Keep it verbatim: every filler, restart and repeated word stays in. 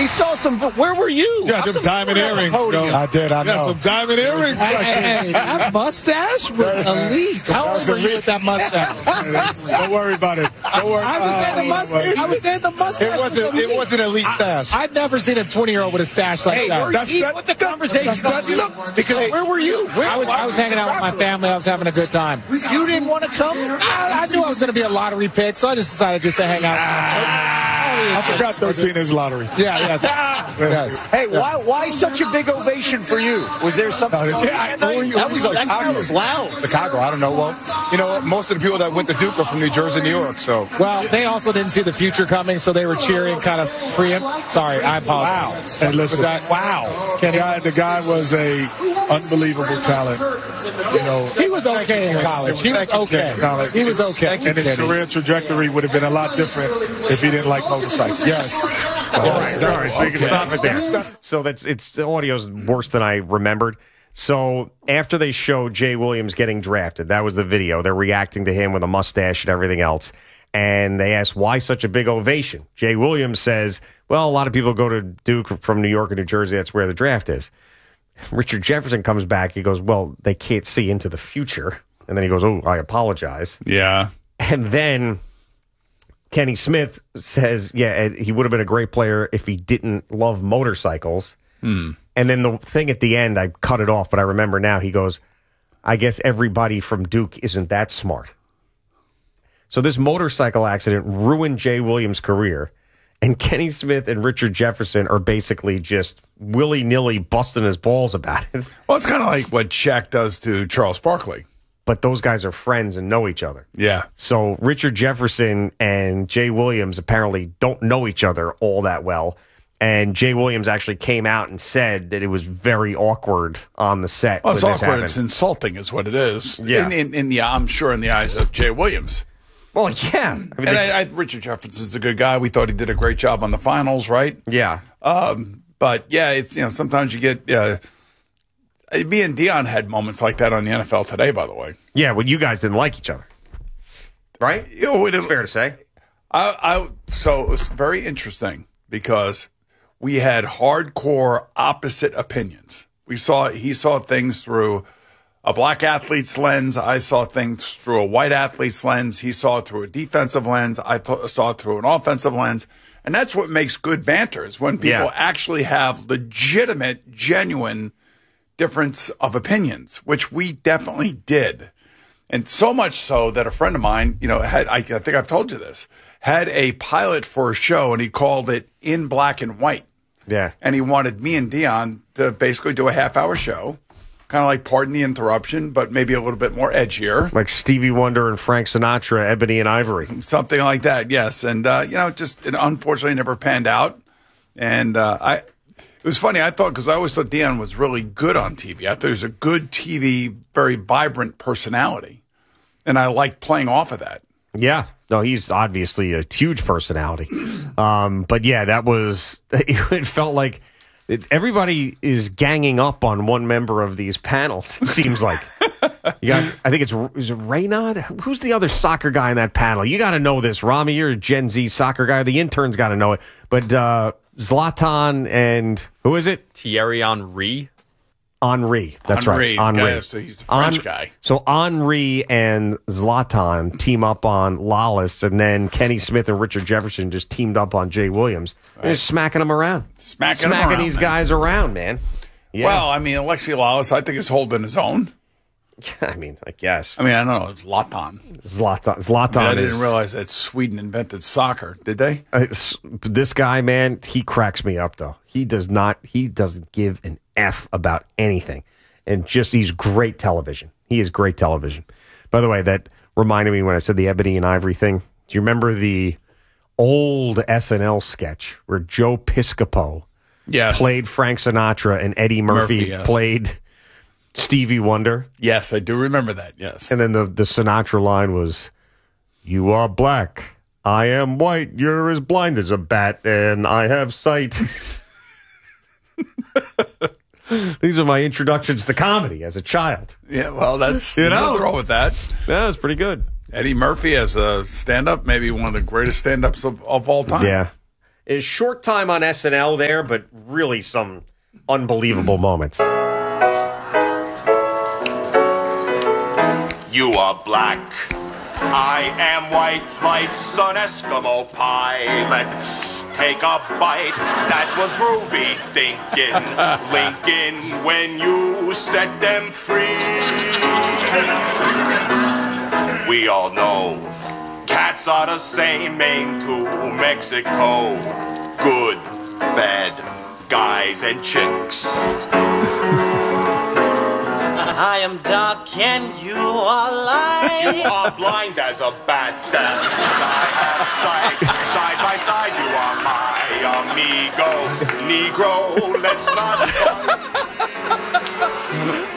saw some. Where were you? Yeah, them diamond earrings. I did, I know. Yeah, some diamond earrings. Hey, hey, that mustache was elite. How old were you with that mustache? Don't worry about it. Don't worry. I was saying the mustache. I was saying the mustache. It wasn't, it wasn't elite stash. I've never seen a twenty-year-old with a stash like Hey, that. where That's you that- what the conversation? Look, because where were you? Where I was I was hanging out with my family. I was having a good time. You didn't want to come. I, I knew I was going to be a lottery pick, so I just decided just to hang out. I forgot thirteen is lottery. Yeah, yeah. Yes. Hey, why why such a big ovation for you? Was there something? No, this- going on yeah, that night? where you- That was Chicago. that crowd was loud. Chicago, I don't know. Well, you know, most of the people that went to Duke are from New Jersey, New York, so. Well, they also didn't see the future coming, so they were cheering kind of preempt. Sorry, I apologize. Wow. Hey, listen. That- Wow. The guy, the guy was a unbelievable talent. You know, He was okay in college. He was okay. College. He was okay. And his career trajectory would have been a lot different if he didn't like motorcycles. Yes. All right, all right, so you can Okay. stop it there. So that's it's the audio's worse than I remembered. So after they showed Jay Williams getting drafted, that was the video. They're reacting to him with a mustache and everything else. And they asked, why such a big ovation? Jay Williams says, well, a lot of people go to Duke from New York and New Jersey. That's where the draft is. Richard Jefferson comes back. He goes, well, they can't see into the future. And then he goes, oh, I apologize. Yeah. And then Kenny Smith says, yeah, he would have been a great player if he didn't love motorcycles. Hmm. And then the thing at the end, I cut it off, but I remember now, he goes, I guess everybody from Duke isn't that smart. So this motorcycle accident ruined Jay Williams' career. And Kenny Smith and Richard Jefferson are basically just willy-nilly busting his balls about it. Well, it's kind of like what Shaq does to Charles Barkley. But those guys are friends and know each other. Yeah. So Richard Jefferson and Jay Williams apparently don't know each other all that well. And Jay Williams actually came out and said that it was very awkward on the set. Well, it's when this awkward. happened. It's insulting is what it is. Yeah. In, in, in the, I'm sure in the eyes of Jay Williams. Well, yeah. I mean, And they- I, I, Richard Jefferson's a good guy. We thought he did a great job on the finals, right? yeah. Um, but yeah, it's, you know, sometimes you get, uh, me and Dion had moments like that on the N F L Today, by the way. Yeah, well, you guys didn't like each other. Right? You know, it It's is, fair to say. I, I, so it was very interesting because we had hardcore opposite opinions. We saw, he saw things through a black athlete's lens. I saw things through a white athlete's lens. He saw it through a defensive lens. I th- saw it through an offensive lens. And that's what makes good banter is when people Yeah. actually have legitimate, genuine difference of opinions, which we definitely did. And so much so that a friend of mine, you know, had, I, I think I've told you this, had a pilot for a show and he called it In Black and White. Yeah. And he wanted me and Dion to basically do a half hour show, kind of like Pardon the Interruption, but maybe a little bit more edgier. Like Stevie Wonder and Frank Sinatra, Ebony and Ivory. Something like that, yes. And, uh, you know, just it unfortunately never panned out. And uh, I, it was funny. I thought, because I always thought Dion was really good on T V. I thought he was a good T V, very vibrant personality. And I liked playing off of that. Yeah. No, he's obviously a huge personality. Um, but yeah, that was, it felt like it, everybody is ganging up on one member of these panels, it seems like. You got, I think it's, is it Raynaud? Who's the other soccer guy in that panel? You got to know this. Rami, you're a Gen Z soccer guy. The intern's got to know it. But uh, Zlatan and, who is it? Thierry Henry. Henry. That's Henry, right. Henry. guy, so he's a French Hen- guy. So Henry and Zlatan team up on Lawless, and then Kenny Smith and Richard Jefferson just teamed up on Jay Williams. They're just smacking them around. Smacking 'em smacking around, these man. guys around, man. Yeah. Well, I mean, Alexi Lawless, I think, is holding his own. I mean, I guess. I mean, I don't know. It's Zlatan. Zlatan, Zlatan I, mean, I is, didn't realize that Sweden invented soccer, did they? uh, s- this guy, man, he cracks me up, though. He does not, he doesn't give an F about anything. And just, he's great television. He is great television. By the way, that reminded me when I said the Ebony and Ivory thing. Do you remember the old S N L sketch where Joe Piscopo Yes. played Frank Sinatra and Eddie Murphy, Murphy, yes. played Stevie Wonder? Yes, I do remember that, yes. And then the, the Sinatra line was, "You are black, I am white, you're as blind as a bat, and I have sight." These are my introductions to comedy as a child. Yeah, well, that's, You you know. know, nothing wrong with that. Yeah, that's pretty good. Eddie Murphy as a stand-up, maybe one of the greatest stand-ups of, of all time. Yeah. A short time on S N L there, but really some unbelievable moments. You are black. I am white. Life's an Eskimo pie. Let's take a bite. That was groovy thinking. Lincoln, when you set them free. We all know cats are the same, Maine to Mexico. Good, bad guys and chicks. I am dark and you are light. You are blind as a bat, and I have sight. Side by side, you are my amigo. Negro, let's not fight.